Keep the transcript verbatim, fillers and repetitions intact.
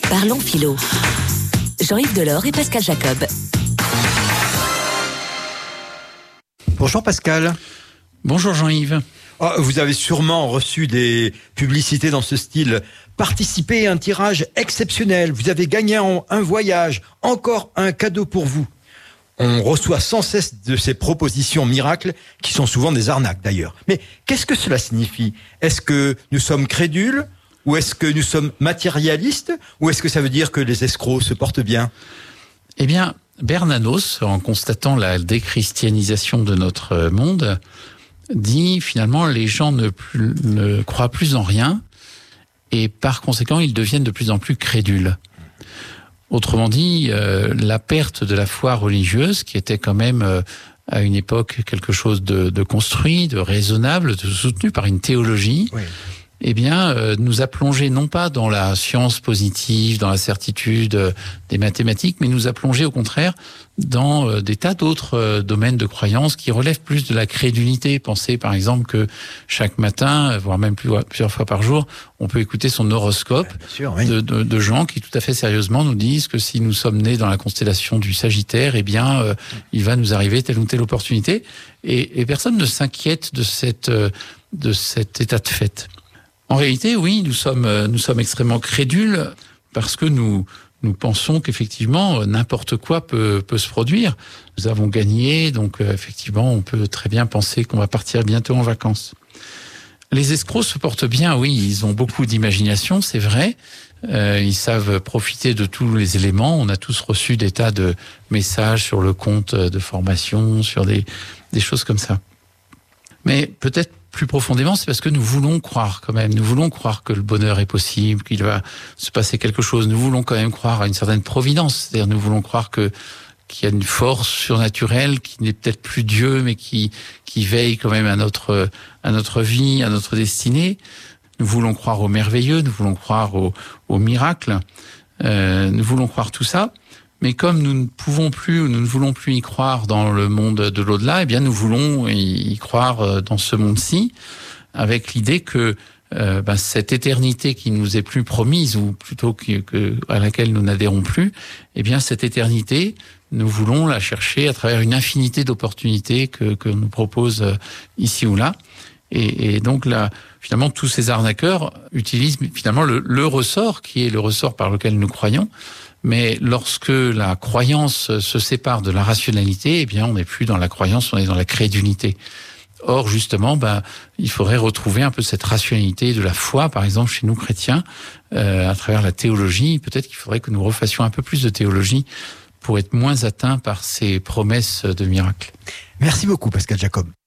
Parlons philo. Jean-Yves Delors et Pascal Jacob. Bonjour Pascal. Bonjour Jean-Yves. Oh, vous avez sûrement reçu des publicités dans ce style. Participez à un tirage exceptionnel. Vous avez gagné un, un voyage. Encore un cadeau pour vous. On reçoit sans cesse de ces propositions miracles, qui sont souvent des arnaques d'ailleurs. Mais qu'est-ce que cela signifie? Est-ce que nous sommes crédules? Ou est-ce que nous sommes matérialistes? Ou est-ce que ça veut dire que les escrocs se portent bien? Eh bien, Bernanos, en constatant la déchristianisation de notre monde, dit finalement les gens ne, plus, ne croient plus en rien et par conséquent ils deviennent de plus en plus crédules. Autrement dit, euh, la perte de la foi religieuse, qui était quand même euh, à une époque quelque chose de, de construit, de raisonnable, de soutenu par une théologie, oui. Eh bien, euh, nous a plongé non pas dans la science positive, dans la certitude euh, des mathématiques, mais nous a plongé au contraire dans euh, des tas d'autres euh, domaines de croyance qui relèvent plus de la crédulité. Pensez par exemple que chaque matin, voire même plus, plusieurs fois par jour, on peut écouter son horoscope Bien sûr, oui. de, de, de gens qui tout à fait sérieusement nous disent que si nous sommes nés dans la constellation du Sagittaire, eh bien, euh, il va nous arriver telle ou telle opportunité. Et, et personne ne s'inquiète de cette, euh, de cet état de fait. En réalité, oui, nous sommes, nous sommes extrêmement crédules parce que nous, nous pensons qu'effectivement, n'importe quoi peut, peut se produire. Nous avons gagné, donc effectivement, on peut très bien penser qu'on va partir bientôt en vacances. Les escrocs se portent bien, oui, ils ont beaucoup d'imagination, c'est vrai. Euh, ils savent profiter de tous les éléments. On a tous reçu des tas de messages sur le compte de formation, sur des, des choses comme ça. Mais peut-être plus profondément, c'est parce que nous voulons croire quand même. Nous voulons croire que le bonheur est possible, qu'il va se passer quelque chose. Nous voulons quand même croire à une certaine providence. C'est-à-dire, nous voulons croire que qu'il y a une force surnaturelle qui n'est peut-être plus Dieu, mais qui qui veille quand même à notre à notre vie, à notre destinée. Nous voulons croire au merveilleux. Nous voulons croire au, au miracle. Euh, nous voulons croire tout ça. Mais comme nous ne pouvons plus, ou nous ne voulons plus y croire dans le monde de l'au-delà, eh bien nous voulons y croire dans ce monde-ci, avec l'idée que euh, ben, cette éternité qui nous est plus promise, ou plutôt que, que à laquelle nous n'adhérons plus, eh bien cette éternité, nous voulons la chercher à travers une infinité d'opportunités que, que nous propose ici ou là. Et, et donc là, finalement, tous ces arnaqueurs utilisent finalement le, le ressort qui est le ressort par lequel nous croyons. Mais lorsque la croyance se sépare de la rationalité, eh bien, on n'est plus dans la croyance, on est dans la crédulité. Or, justement, ben, il faudrait retrouver un peu cette rationalité de la foi, par exemple, chez nous chrétiens, euh, à travers la théologie. Peut-être qu'il faudrait que nous refassions un peu plus de théologie pour être moins atteints par ces promesses de miracles. Merci beaucoup, Pascal Jacob.